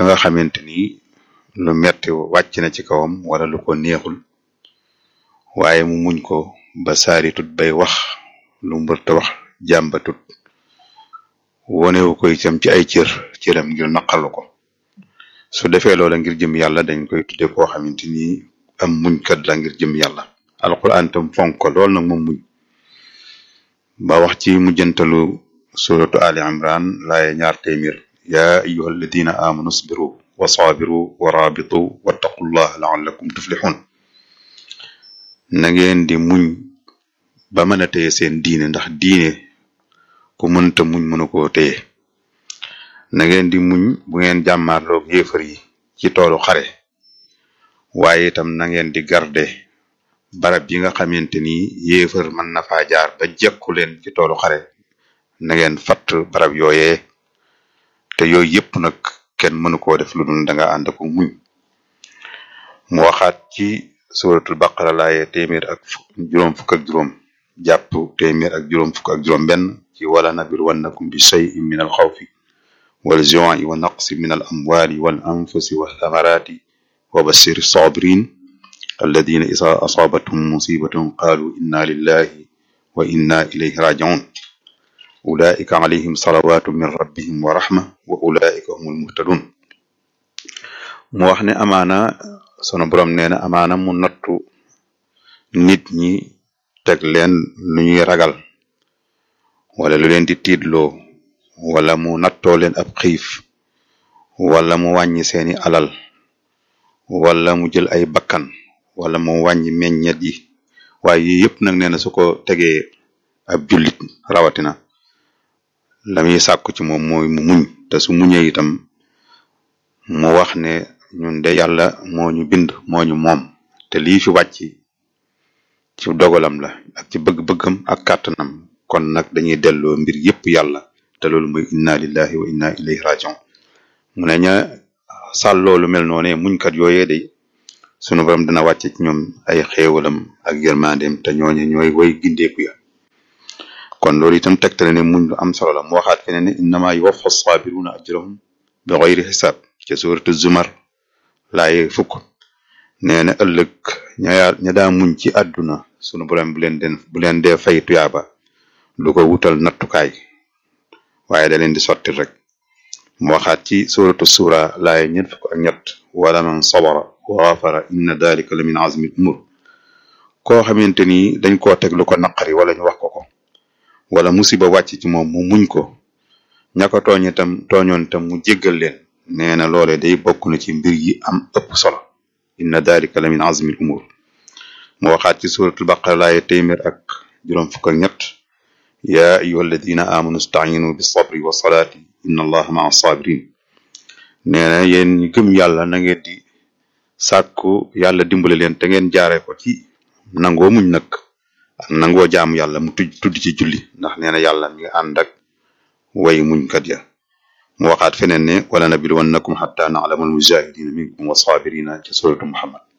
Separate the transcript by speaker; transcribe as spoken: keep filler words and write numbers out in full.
Speaker 1: ka nga xamante ni lu metti wàcc na ci kawam wala lu ko neexul waaye mu muñ ko ba saaritut bay wax lu mbërta wax jàmbatut wonewu koy itam ci ay cër cëram ngir naqalu ko su defee loola ngir jëm yàlla dañ koy tudde koo xamante ni am muñkat la ngir jëm yàlla alquran tam fonk ko lool nag moom muñ ba wax ci mujjantalu suratu ali imran laaye ñaar téeméer yaa ayyuha alladina amanu isbiru wa sabiru wa rabitu wattaqullaha la'allakum tuflihun na ngeen di muñ ba mën a téye seen diine ndax diine ku mënta muñ mënu koo téye na ngeen di muñ bu ngeen jàmmaarloog yéefar yi ci toolu xare waaye itam na ngeen di garde barab yi nga xamante ni yéefar mën na faa jaar ba jekku leen ci toolu xare na ngeen fatt barab yooyee te yooyu yëpp nag kenn mënu koo def lu dul da nga ànd ko muñ mu waxaat ci suratul baqara laaye téeméer ak juróom fukk ak juróom jàpp téeméer ak juróom fukk ak juróom benn ci wala nabluwannakum bi shay'in min al xawfi wal ju'i wa naqsi min al amwali wal anfusi wa thamarati wa bashiri sabirin alladina isa asabatum musibatun qalu inna lillahi wa inna ilayhi raji'un ulaika alayhim salawatu min rabbihim wa rahma wa ulaika humul muhtadun mu wax ne amaana sunu borom nee na amaana mu nattu nit ñi teg leen lu ñuy ragal wala lu leen di tiitloo wala mu nattoo leen ab xiif wala mu wàññi seeni alal wala mu jël ay bakkan wala mu wàññi meññet yi waaye yii yëpp nag nee na su ko tegee ab jullit rawatina la muy sàkku ci moom mooy mu muñ te su muñee itam mu wax ne ñun de yàlla moo ñu bind moo ñu moom te lii fi wàcc ci dogalam la ak ci bëgg-bëggam ak kàttanam kon nag dañuy delloo mbir yépp yàlla te loolu mooy inna lillahi wa inna ilayhi raji'un mu ne ña sàll loolu mel noone muñkat yooyee day sunu borom dina wàcce ci ñoom ay xéewalam ak yërmandeem te ñooñe ñooy way gindeeku ya kon loolu itam tegtale ne muñ lu am solo la mu waxaat feneen ne innama yuwaffa as-sabiruna ajrahum bi ghayri hisab ci suratu zumar laaye fukk nee na ëllëg ña ña daa muñ ci àdduna sunu borom bu leen den bu leen dee fay tuyaaba lu ko wutal nattukaay waaye da leen di sotti rek mu waxaat ci suratu sura laaye ñett fukk ak ñett wala man sabara wa ghafara inna dalika la min azmi al-umur koo xamante ni dañ koo teg lu ko naqari wala ñu wax ko ko wala musiba wàcc ci moom mu muñ ko ña ko tooñ itam tooñoon itam mu jéggal leen nee na loole day bokk na ci mbir yi am ëpp solo inna dalika la min azmi al-umur mu waxaat ci suratul baqara laaye téeméer ak juróom fukk ak ñett ya ayyuha alladina amanu ista'inu bis sabri wa salati inna allaha ma'a sabirin nee na yéen ñi gëm yàlla na ngeen di sàkku yàlla dimbale leen te ngeen jaare ko ci nangoo muñ nag ak nangoo jaamu yàlla mu tudd tudd ci julli ndax nee na yàlla mi ngi ànd ak way muñkat ya mu waxaat feneen ne wala nabluwannakum hatta na'lamal mujahidina minkum was sabirina ci suratu muhammad